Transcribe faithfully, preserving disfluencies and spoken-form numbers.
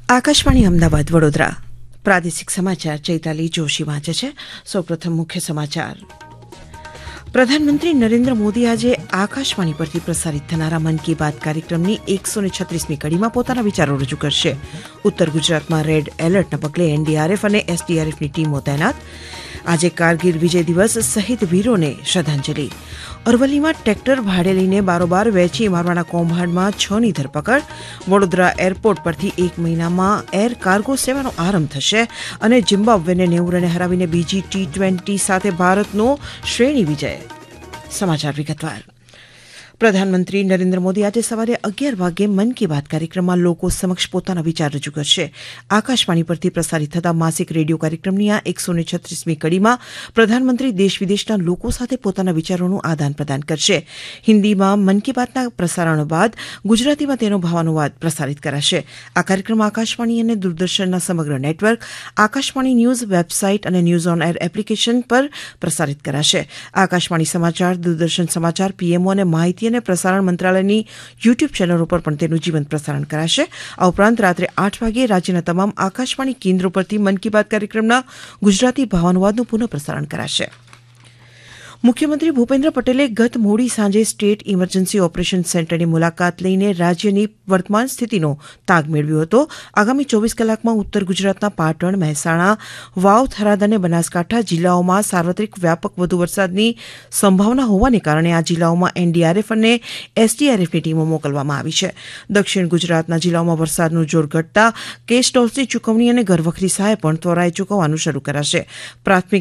આકાશવાણી અમદાવાદ વડોદરા પ્રાદેશિક સમાચાર ચૈતાલી જોશી વાંચે છે. સૌપ્રથમ મુખ્ય સમાચાર. પ્રધાનમંત્રી નરેન્દ્ર મોદી આજે આકાશવાણી પરથી પ્રસારિત થનારા મન કી બાત કાર્યક્રમની એકસો ને છત્રીસમી કડીમાં પોતાના વિચારો રજૂ કરશે. ઉત્તર ગુજરાતમાં રેડ એલર્ટના પગલે એનડીઆરએફ અને એસડીઆરએફની ટીમો તૈનાત. આજે કારગિલ વિજય દિવસ સહિત વીરોને શ્રદ્ધાંજલિ. અરવલ્લીમાં ટ્રેક્ટર ભાડે લઈને બારોબાર વેચી મારવાના કૌભાંડમાં છ ની ધરપકડ. વડોદરા એરપોર્ટ પરથી એક મહિનામાં એર કાર્ગો સેવાનો આરંભ થશે અને ઝિમ્બાબ્વેને નેવું રને હરાવીને બીજી ટી ટ્વેન્ટી સાથે ભારતનો શ્રેણી વિજય. સમાચાર વિગતવાર. પ્રધાનમંત્રી નરેન્દ્ર મોદી આજે સવારે અગિયાર વાગે મન કી બાત કાર્યક્રમમાં લોકો સમક્ષ પોતાના વિચાર રજૂ કરશે. આકાશવાણી પરથી પ્રસારિત થતા માસિક રેડિયો કાર્યક્રમની આ એકસો ને છત્રીસમી કડીમાં પ્રધાનમંત્રી દેશ વિદેશના લોકો સાથે પોતાના વિચારોનું આદાન પ્રદાન કરશે. હિન્દીમાં મન કી બાતના પ્રસારણ બાદ ગુજરાતીમાં તેનો ભાવાનુવાદ પ્રસારિત કરાશે. આ કાર્યક્રમ આકાશવાણી અને દૂરદર્શનના સમગ્ર નેટવર્ક, આકાશવાણી ન્યૂઝ વેબસાઇટ અને ન્યૂઝ ઓન એર એપ્લિકેશન પર પ્રસારિત કરાશે. આકાશવાણી સમાચાર, દૂરદર્શન સમાચાર, પીએમઓ અને માહિતી અને પ્રસારણ મંત્રાલયની યુટ્યુબ ચેનલો પર પણ તેનું જીવંત પ્રસારણ કરાશે. આ ઉપરાંત રાત્રે આઠ વાગે રાજ્યના તમામ આકાશવાણી કેન્દ્રો પરથી મન કી બાત કાર્યક્રમના ગુજરાતી ભાવાનુવાદનું પુનઃ પ્રસારણ કરાશે. મુખ્યમંત્રી ભૂપેન્દ્ર પટેલે ગત મોડી સાંજે સ્ટેટ ઇમરજન્સી ઓપરેશન સેન્ટરની મુલાકાત લઈને રાજ્યની વર્તમાન સ્થિતિનો તાગ મેળવ્યો હતો. આગામી ચોવીસ કલાકમાં ઉત્તર ગુજરાતના પાટણ, મહેસાણા, વાવ, થરાદ અને બનાસકાંઠા જિલ્લાઓમાં સાર્વત્રિક વ્યાપક વધુ વરસાદની સંભાવના હોવાને કારણે આ જિલ્લાઓમાં એનડીઆરએફ અને એસડીઆરએફની ટીમો મોકલવામાં આવી છે. દક્ષિણ ગુજરાતના જિલ્લાઓમાં વરસાદનું જોર ઘટતા કેશ ટોલ્સની ચૂકવણી અને ઘરવખરી સહાય પણ ત્વરાએ ચૂકવવાનું શરૂ કરાશે. પ્રાથમિક